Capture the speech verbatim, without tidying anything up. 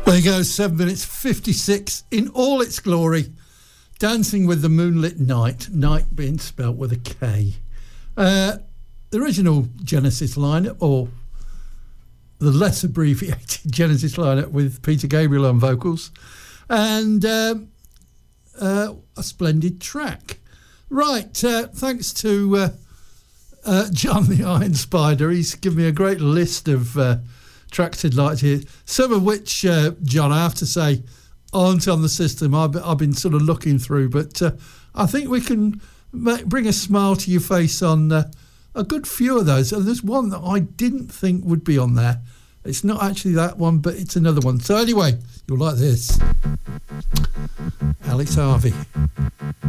There you go, seven minutes fifty-six in all its glory. Dancing with the Moonlit Night, night being spelt with a K. Uh, the original Genesis lineup, or the less abbreviated Genesis lineup with Peter Gabriel on vocals, and um, uh, a splendid track. Right, uh, thanks to uh, uh, John the Iron Spider. He's given me a great list of uh, tracks he'd like to hear, some of which, uh, John, I have to say, aren't on the system. I've, I've been sort of looking through, but uh, I think we can make, bring a smile to your face on uh, a good few of those. And there's one that I didn't think would be on there. It's not actually that one, but it's another one. So anyway, you'll like this. Alex Harvey.